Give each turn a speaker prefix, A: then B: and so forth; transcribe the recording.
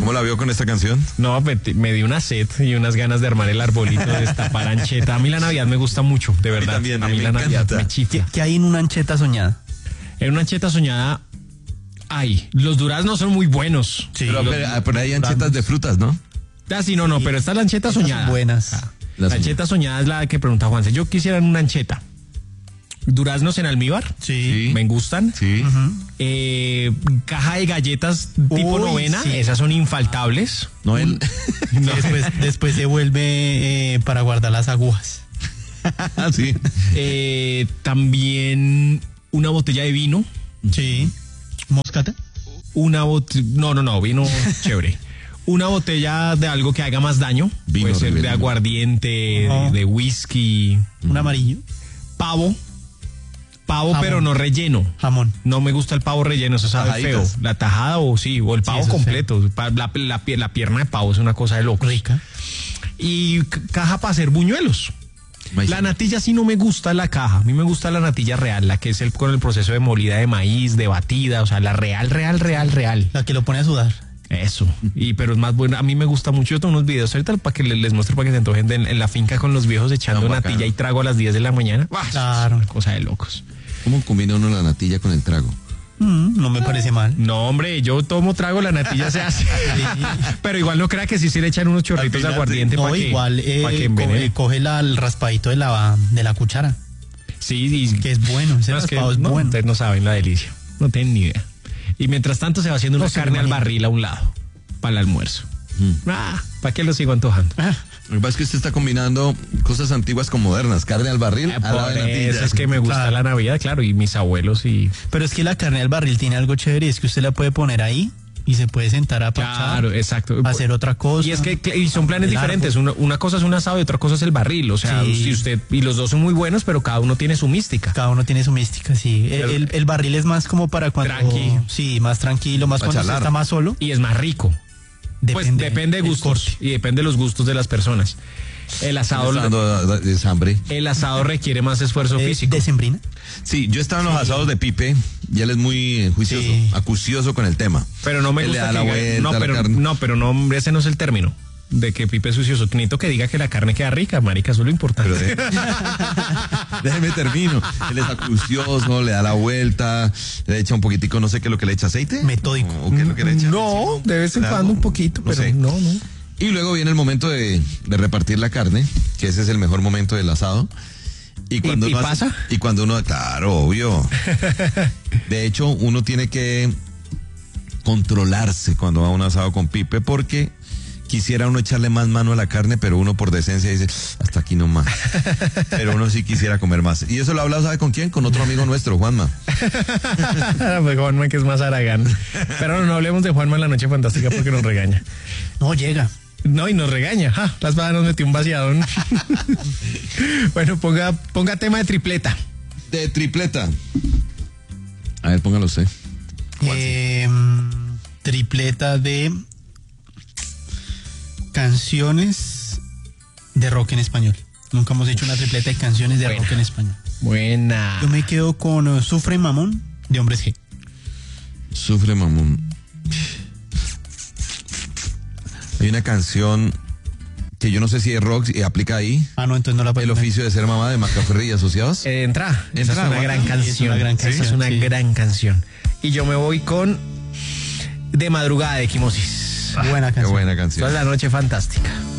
A: ¿Cómo la vio con esta canción?
B: No, me dio una sed y unas ganas de armar el arbolito, de destapar ancheta. A mí la Navidad me gusta mucho, de verdad.
A: también,
B: a mí la Navidad
A: encanta.
B: me chifla.
C: ¿Qué hay en una ancheta soñada?
B: En una ancheta soñada, los duraznos son muy buenos.
C: Sí.
A: Pero hay anchetas de frutas, ¿no?
B: Ah, sí, no, pero esta es la ancheta
C: Esas son
B: soñada.
C: buenas.
B: La ancheta soñada es la que pregunta Juanse. Yo quisiera una ancheta. Duraznos en almíbar.
C: Sí.
B: Me gustan.
A: Sí.
B: Caja de galletas tipo
C: Uy,
B: novena.
C: sí.
B: Esas son infaltables.
A: No, él.
B: No.
C: Después se vuelve para guardar las agujas.
A: Sí.
B: También una botella de vino.
C: Sí. ¿Moscata?
B: No, vino chévere. Una botella de algo que haga más daño.
A: Vino
B: Puede ser de
A: Ribeirão.
B: aguardiente,
C: Ajá.
B: de whisky.
C: Un amarillo.
B: Pavo,
C: Jamón.
B: pero no relleno.
C: Jamón.
B: No me gusta el pavo relleno, eso sabe
A: Tajaditas.
B: feo. La tajada o el pavo
C: eso es
B: completo. La pierna de pavo es una cosa de loco.
C: Rica.
B: Y caja para hacer buñuelos.
A: Maíz.
B: La natilla sí no me gusta la caja. A mí me gusta la natilla real, la que es con el proceso de molida de maíz, de batida, o sea, la real.
C: La que lo pone a sudar.
B: Eso. Pero es más bueno. A mí me gusta mucho. Yo tengo unos videos ahorita para que les muestre para que se antojen en la finca con los viejos echando
A: Tan bacano.
B: natilla y trago a las 10 de la mañana.
C: Claro.
B: Es una cosa de locos.
A: ¿Cómo combina uno la natilla con el trago?
C: No me parece mal.
B: No, hombre, yo tomo trago, la natilla se hace. Pero igual no crea que sí se le echan unos chorritos de
A: final,
B: aguardiente
C: No,
B: para que,
C: igual
B: pa' que envenene.
C: coge el raspadito de la cuchara,
B: Sí,
C: que es bueno. Ese
B: no, es que
C: raspado es
B: no,
C: bueno.
B: ustedes no saben la delicia. No tienen ni idea. Y mientras tanto se va haciendo una
C: No se
B: carne al
C: imagina.
B: barril a un lado para el almuerzo. ¿Para qué lo sigo antojando?
A: Lo que pasa es que usted está combinando cosas antiguas con modernas. Carne al barril, a la
B: Por
A: de natilla.
B: eso es que me gusta
C: Claro.
B: la Navidad, claro, y mis abuelos y...
C: Pero es que la carne al barril tiene algo chévere, y es que usted la puede poner ahí y se puede sentar a parchar,
B: Claro, exacto.
C: hacer otra cosa.
B: Y es que y son planes
C: El árbol.
B: diferentes. Una cosa es un asado y otra cosa es el barril. O sea,
C: Sí.
B: si usted y los dos son muy buenos, pero cada uno tiene su mística.
C: Cada uno tiene su mística, sí. El barril es más como para cuando...
B: Tranqui.
C: Sí, más tranquilo, más
A: Pa'
C: cuando usted
A: charlar.
C: está más solo.
B: Y es más rico. Pues depende de
C: el
B: gustos
C: corte.
B: y depende de los gustos de las personas. El asado,
A: Está dando de hambre.
B: el asado requiere más esfuerzo físico.
C: ¿Decembrina?
A: Sí, yo estaba en los asados de Pipe y él es muy juicioso,
C: Sí.
A: acucioso con el tema.
B: Pero no me
A: Él le
B: gusta
A: da la
B: que
A: vuelta
B: no,
A: a la
B: pero
A: carne.
B: no, pero no, ese no es el término de que Pipe es sucioso. Necesito que diga que la carne queda rica, marica, eso es lo importante.
A: Pero déjeme termino. Él es acucioso, le da la vuelta, le echa un poquitico, no sé qué es lo que le echa, aceite.
C: Metódico.
A: ¿O qué es lo que le echa?
B: No, de vez en
A: Claro,
B: cuando un poquito,
A: no
B: pero
A: sé.
B: no.
A: Y luego viene el momento de repartir la carne, que ese es el mejor momento del asado.
B: ¿Y
A: uno hace-
B: pasa?
A: Y cuando uno, claro, obvio. De hecho, uno tiene que controlarse cuando va a un asado con Pipe, porque quisiera uno echarle más mano a la carne, pero uno por decencia dice, hasta aquí no más. Pero uno sí quisiera comer más. Y eso lo habla, ¿sabe con quién? Con otro amigo nuestro, Juanma.
B: Pues Juanma, que es más Aragán. Pero no hablemos de Juanma en la noche fantástica porque nos regaña.
C: No, llega.
B: No, y nos regaña. La espada nos metió un vaciadón. Bueno, ponga tema de tripleta.
A: De tripleta. A ver, póngalo usted.
C: Tripleta de canciones de rock en español. Nunca hemos hecho una tripleta de canciones de
B: Buena.
C: rock en español.
B: Buena.
C: Yo me quedo con Sufre Mamón de Hombres G.
A: Sufre mamón. Hay una canción que yo no sé si es rock y aplica ahí.
C: Ah, no, entonces no la
A: El
C: puedo poner.
A: oficio de ser mamá de Macaferri y Asociados.
B: Esa es
A: Entra,
B: una gran
A: sí,
B: canción.
C: es una gran
B: Esa es
C: canción,
B: una
C: sí.
B: gran canción. Y yo me voy con De Madrugada de Equimosis.
C: Buena
A: Qué
C: canción.
A: buena canción.
B: Toda la noche fantástica.